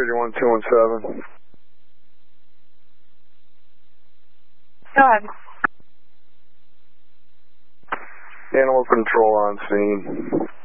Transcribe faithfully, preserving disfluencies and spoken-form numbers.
thirty-one two one seven. Go ahead. Animal control on scene.